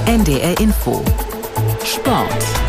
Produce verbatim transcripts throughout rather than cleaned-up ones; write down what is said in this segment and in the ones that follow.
N D R Info Sport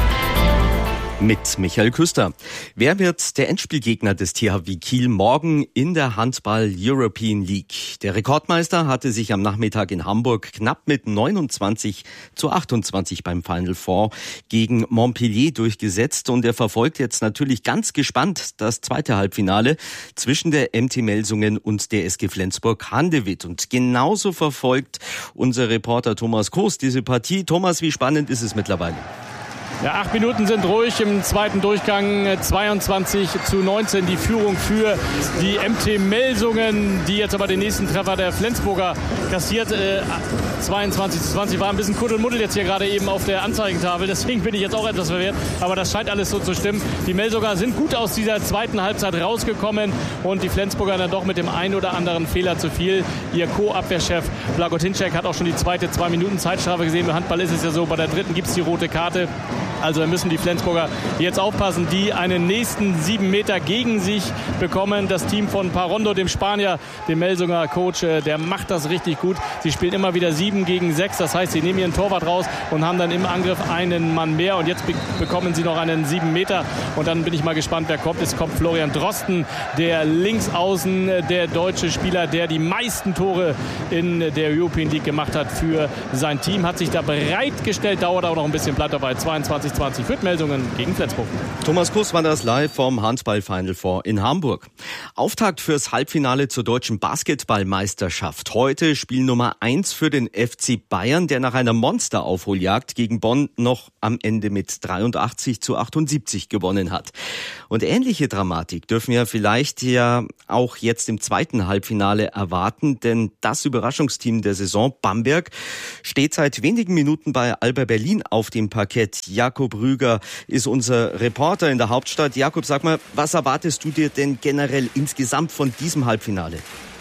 mit Michael Küster. Wer wird der Endspielgegner des T H W Kiel morgen in der Handball-European League? Der Rekordmeister hatte sich am Nachmittag in Hamburg knapp mit neunundzwanzig zu achtundzwanzig beim Final Four gegen Montpellier durchgesetzt und er verfolgt jetzt natürlich ganz gespannt das zweite Halbfinale zwischen der M T Melsungen und der S G Flensburg-Handewitt. Und genauso verfolgt unser Reporter Thomas Koos diese Partie. Thomas, wie spannend ist es mittlerweile? Ja, acht Minuten sind ruhig im zweiten Durchgang, zweiundzwanzig zu neunzehn die Führung für die M T Melsungen, die jetzt aber den nächsten Treffer der Flensburger kassiert. Äh, zweiundzwanzig zu zwanzig war ein bisschen Kuddelmuddel jetzt hier gerade eben auf der Anzeigentafel, deswegen bin ich jetzt auch etwas verwirrt, aber das scheint alles so zu stimmen. Die Melsunger sind gut aus dieser zweiten Halbzeit rausgekommen und die Flensburger dann doch mit dem einen oder anderen Fehler zu viel. Ihr Co-Abwehrchef Blagotinček hat auch schon die zweite zwei Minuten Zeitstrafe gesehen. Im Handball ist es ja so, bei der dritten gibt es die rote Karte. Also da müssen die Flensburger jetzt aufpassen, die einen nächsten sieben Meter gegen sich bekommen. Das Team von Parondo, dem Spanier, dem Melsunger Coach, der macht das richtig gut. Sie spielen immer wieder sieben gegen sechs. Das heißt, sie nehmen ihren Torwart raus und haben dann im Angriff einen Mann mehr. Und jetzt be- bekommen sie noch einen sieben Meter. Und dann bin ich mal gespannt, wer kommt. Es kommt Florian Drosten, der Linksaußen, der deutsche Spieler, der die meisten Tore in der European League gemacht hat für sein Team. Hat sich da bereitgestellt, dauert auch noch ein bisschen, bleibt dabei. zweiundzwanzig zwanzig für Melsungen gegen Flensburg. Thomas Kuss war das live vom Handball-Final Four in Hamburg. Auftakt fürs Halbfinale zur deutschen Basketballmeisterschaft. Heute Spiel Nummer eins für den F C Bayern, der nach einer Monster-Aufholjagd gegen Bonn noch am Ende mit dreiundachtzig zu achtundsiebzig gewonnen hat. Und ähnliche Dramatik dürfen wir vielleicht ja auch jetzt im zweiten Halbfinale erwarten, denn das Überraschungsteam der Saison, Bamberg, steht seit wenigen Minuten bei Alba Berlin auf dem Parkett. Jakob Rüger ist unser Reporter in der Hauptstadt. Jakob, sag mal, was erwartest du dir denn generell insgesamt von diesem Halbfinale?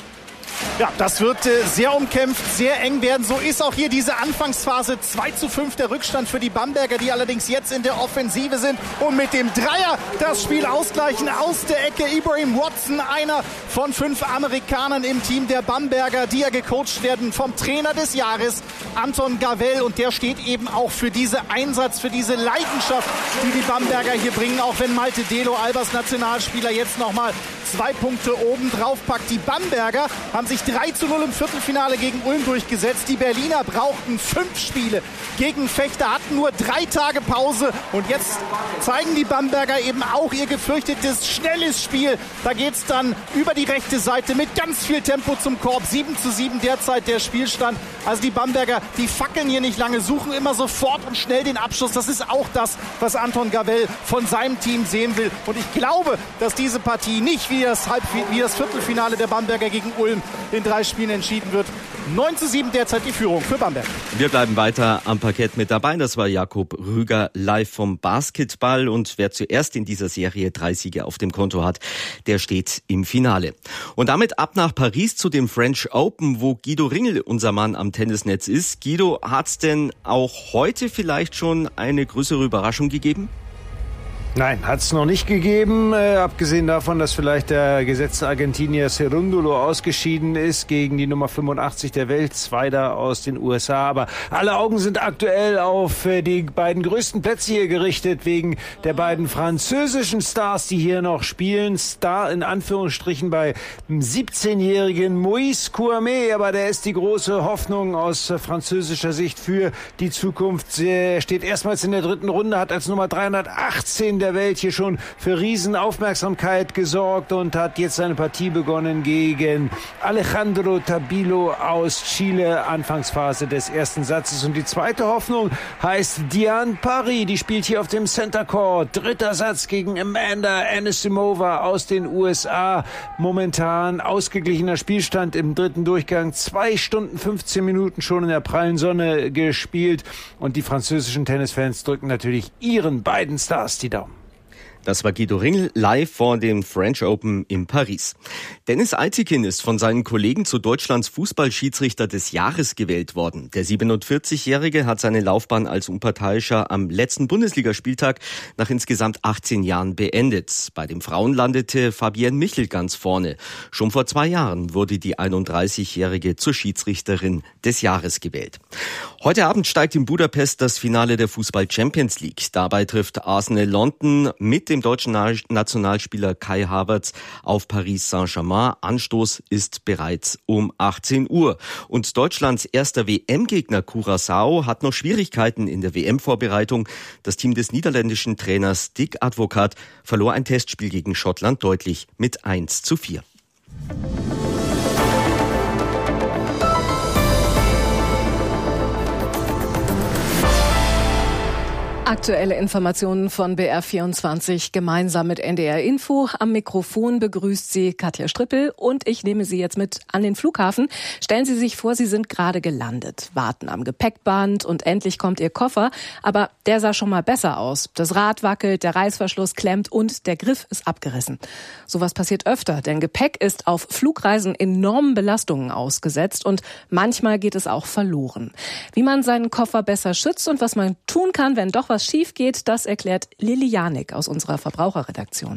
Ja, das wird äh, sehr umkämpft, sehr eng werden. So ist auch hier diese Anfangsphase. zwei zu fünf der Rückstand für die Bamberger, die allerdings jetzt in der Offensive sind und mit dem Dreier das Spiel ausgleichen. Aus der Ecke Ibrahim Watson, einer von fünf Amerikanern im Team der Bamberger, die ja gecoacht werden vom Trainer des Jahres, Anton Gavell. Und der steht eben auch für diesen Einsatz, für diese Leidenschaft, die die Bamberger hier bringen. Auch wenn Malte Delo, Albers Nationalspieler, jetzt nochmal zwei Punkte oben drauf packt. Die Bamberger haben sich drei zu null im Viertelfinale gegen Ulm durchgesetzt. Die Berliner brauchten fünf Spiele gegen Fechter, hatten nur drei Tage Pause. Und jetzt zeigen die Bamberger eben auch ihr gefürchtetes, schnelles Spiel. Da geht es dann über die rechte Seite mit ganz viel Tempo zum Korb. sieben zu sieben derzeit der Spielstand. Also die Bamberger, die fackeln hier nicht lange, suchen immer sofort und schnell den Abschluss. Das ist auch das, was Anton Gavell von seinem Team sehen will. Und ich glaube, dass diese Partie nicht wie das, Halb- wie das Viertelfinale der Bamberger gegen Ulm in drei Spielen entschieden wird. neun zu sieben derzeit die Führung für Bamberg. Wir bleiben weiter am Parkett mit dabei. Das war Jakob Rüger live vom Basketball. Und wer zuerst in dieser Serie drei Siege auf dem Konto hat, der steht im Finale. Und damit ab nach Paris zu dem French Open, wo Guido Ringel unser Mann am Tennisnetz ist. Guido, hat's denn auch heute vielleicht schon eine größere Überraschung gegeben? Nein, hat es noch nicht gegeben, äh, abgesehen davon, dass vielleicht der gesetzte Argentinier Cerúndolo ausgeschieden ist gegen die Nummer fünfundachtzig der Welt, Zweiter aus den U S A. Aber alle Augen sind aktuell auf äh, die beiden größten Plätze hier gerichtet, wegen der beiden französischen Stars, die hier noch spielen. Star in Anführungsstrichen bei siebzehnjährigen Moïse Kouamé, aber der ist die große Hoffnung aus äh, französischer Sicht für die Zukunft. Er steht erstmals in der dritten Runde, hat als Nummer dreihundertachtzehn der Welt hier schon für Riesenaufmerksamkeit gesorgt und hat jetzt seine Partie begonnen gegen Alejandro Tabilo aus Chile, Anfangsphase des ersten Satzes. Und die zweite Hoffnung heißt Diane Parry, die spielt hier auf dem Center Court. Dritter Satz gegen Amanda Anisimova aus den U S A. Momentan ausgeglichener Spielstand im dritten Durchgang. Zwei Stunden, fünfzehn Minuten schon in der prallen Sonne gespielt. Und die französischen Tennisfans drücken natürlich ihren beiden Stars die Daumen. Das war Guido Ringel live vor dem French Open in Paris. Dennis Eitikin ist von seinen Kollegen zu Deutschlands Fußballschiedsrichter des Jahres gewählt worden. Der siebenundvierzigjährige hat seine Laufbahn als Unparteiischer am letzten Bundesligaspieltag nach insgesamt achtzehn Jahren beendet. Bei den Frauen landete Fabienne Michel ganz vorne. Schon vor zwei Jahren wurde die einunddreißigjährige zur Schiedsrichterin des Jahres gewählt. Heute Abend steigt in Budapest das Finale der Fußball-Champions League. Dabei trifft Arsenal London mit dem deutschen Nationalspieler Kai Havertz auf Paris Saint-Germain. Anstoß ist bereits um achtzehn Uhr. Und Deutschlands erster W M-Gegner Curaçao hat noch Schwierigkeiten in der W M-Vorbereitung. Das Team des niederländischen Trainers Dick Advocaat verlor ein Testspiel gegen Schottland deutlich mit eins zu vier. Aktuelle Informationen von B R vierundzwanzig gemeinsam mit N D R Info. Am Mikrofon begrüßt Sie Katja Strippel und ich nehme Sie jetzt mit an den Flughafen. Stellen Sie sich vor, Sie sind gerade gelandet, warten am Gepäckband und endlich kommt Ihr Koffer. Aber der sah schon mal besser aus. Das Rad wackelt, der Reißverschluss klemmt und der Griff ist abgerissen. Sowas passiert öfter, denn Gepäck ist auf Flugreisen enormen Belastungen ausgesetzt und manchmal geht es auch verloren. Wie man seinen Koffer besser schützt und was man tun kann, wenn doch was schief geht, das erklärt Lilly Janik aus unserer Verbraucherredaktion.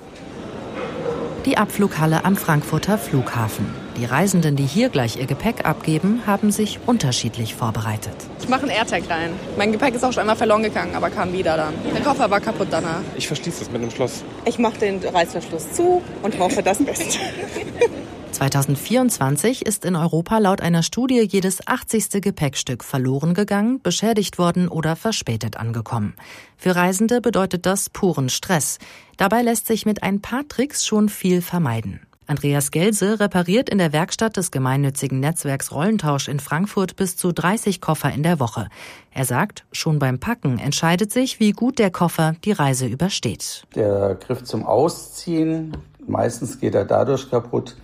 Die Abflughalle am Frankfurter Flughafen. Die Reisenden, die hier gleich ihr Gepäck abgeben, haben sich unterschiedlich vorbereitet. Ich mache einen AirTag rein. Mein Gepäck ist auch schon einmal verloren gegangen, aber kam wieder dann. Der Koffer war kaputt danach. Ich verschließe es mit einem Schloss. Ich mache den Reißverschluss zu und hoffe das Beste. zweitausendvierundzwanzig ist in Europa laut einer Studie jedes achtzigste Gepäckstück verloren gegangen, beschädigt worden oder verspätet angekommen. Für Reisende bedeutet das puren Stress. Dabei lässt sich mit ein paar Tricks schon viel vermeiden. Andreas Gelse repariert in der Werkstatt des gemeinnützigen Netzwerks Rollentausch in Frankfurt bis zu dreißig Koffer in der Woche. Er sagt, schon beim Packen entscheidet sich, wie gut der Koffer die Reise übersteht. Der Griff zum Ausziehen, meistens geht er dadurch kaputt,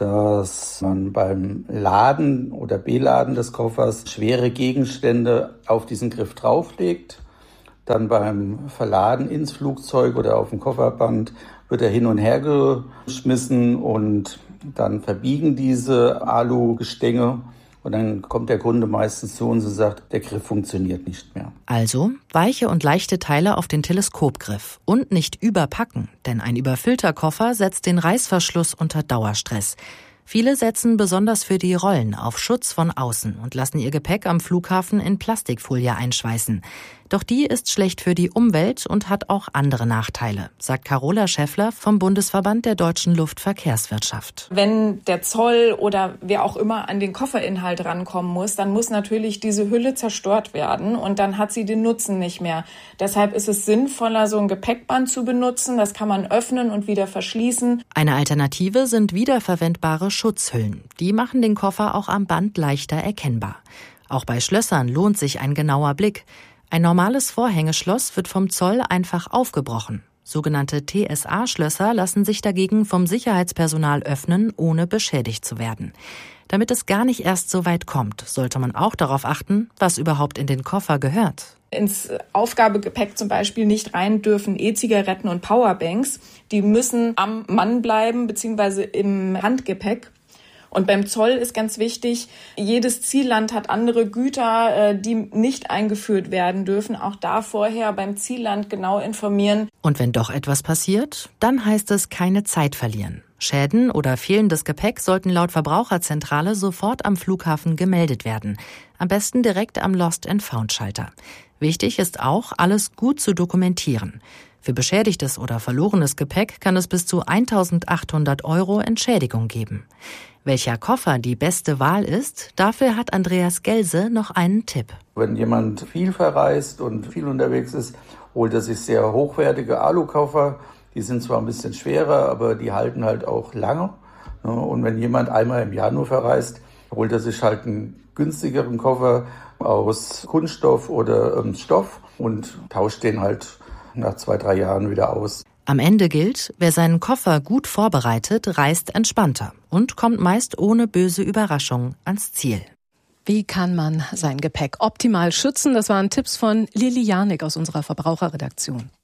dass man beim Laden oder Beladen des Koffers schwere Gegenstände auf diesen Griff drauflegt. Dann beim Verladen ins Flugzeug oder auf dem Kofferband wird er hin und her geschmissen und dann verbiegen diese Alugestänge. Und dann kommt der Kunde meistens zu uns und sagt, der Griff funktioniert nicht mehr. Also weiche und leichte Teile auf den Teleskopgriff und nicht überpacken, denn ein überfüllter Koffer setzt den Reißverschluss unter Dauerstress. Viele setzen besonders für die Rollen auf Schutz von außen und lassen ihr Gepäck am Flughafen in Plastikfolie einschweißen. Doch die ist schlecht für die Umwelt und hat auch andere Nachteile, sagt Carola Schäffler vom Bundesverband der deutschen Luftverkehrswirtschaft. Wenn der Zoll oder wer auch immer an den Kofferinhalt rankommen muss, dann muss natürlich diese Hülle zerstört werden und dann hat sie den Nutzen nicht mehr. Deshalb ist es sinnvoller, so ein Gepäckband zu benutzen. Das kann man öffnen und wieder verschließen. Eine Alternative sind wiederverwendbare Schutzhüllen. Die machen den Koffer auch am Band leichter erkennbar. Auch bei Schlössern lohnt sich ein genauer Blick. Ein normales Vorhängeschloss wird vom Zoll einfach aufgebrochen. Sogenannte T S A-Schlösser lassen sich dagegen vom Sicherheitspersonal öffnen, ohne beschädigt zu werden. Damit es gar nicht erst so weit kommt, sollte man auch darauf achten, was überhaupt in den Koffer gehört. Ins Aufgabegepäck zum Beispiel nicht rein dürfen E-Zigaretten und Powerbanks. Die müssen am Mann bleiben, beziehungsweise im Handgepäck. Und beim Zoll ist ganz wichtig, jedes Zielland hat andere Güter, die nicht eingeführt werden dürfen. Auch da vorher beim Zielland genau informieren. Und wenn doch etwas passiert, dann heißt es keine Zeit verlieren. Schäden oder fehlendes Gepäck sollten laut Verbraucherzentrale sofort am Flughafen gemeldet werden. Am besten direkt am Lost-and-Found-Schalter. Wichtig ist auch, alles gut zu dokumentieren. Für beschädigtes oder verlorenes Gepäck kann es bis zu eintausendachthundert Euro Entschädigung geben. Welcher Koffer die beste Wahl ist, dafür hat Andreas Gelse noch einen Tipp. Wenn jemand viel verreist und viel unterwegs ist, holt er sich sehr hochwertige Alukoffer. Die sind zwar ein bisschen schwerer, aber die halten halt auch lange. Und wenn jemand einmal im Jahr nur verreist, holt er sich halt einen günstigeren Koffer aus Kunststoff oder Stoff und tauscht den halt nach zwei, drei Jahren wieder aus. Am Ende gilt, wer seinen Koffer gut vorbereitet, reist entspannter und kommt meist ohne böse Überraschung ans Ziel. Wie kann man sein Gepäck optimal schützen? Das waren Tipps von Lilly Janik aus unserer Verbraucherredaktion.